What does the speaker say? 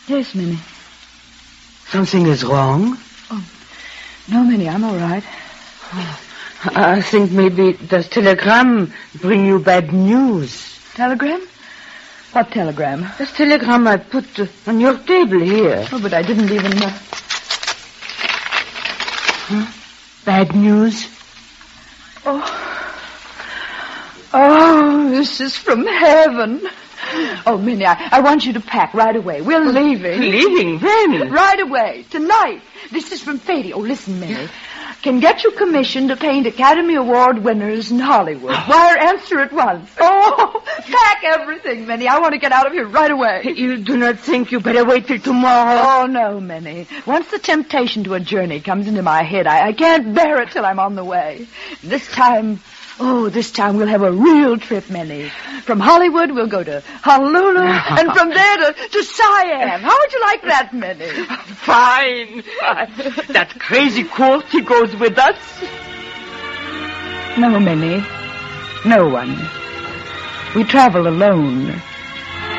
Yes, Minnie. Something is wrong? Oh, no, Minnie, I'm all right. I think maybe the telegram bring you bad news. Telegram? What telegram? This telegram I put on your table here. Oh, but I didn't even... Huh? Bad news? Oh, this is from heaven. Oh, Minnie, I want you to pack right away. We're leaving. Leaving? When? Right away. Tonight. This is from Fady. Oh, listen, Minnie. Can get you commissioned to paint Academy Award winners in Hollywood. Wire answer at once. Oh, pack everything, Minnie. I want to get out of here right away. You do not think you better wait till tomorrow? Oh, no, Minnie. Once the temptation to a journey comes into my head, I can't bear it till I'm on the way. This time we'll have a real trip, Minnie. From Hollywood, we'll go to Honolulu, and from there to Siam. How would you like that, Minnie? Fine. That crazy Corky goes with us? No, Minnie. No one. We travel alone.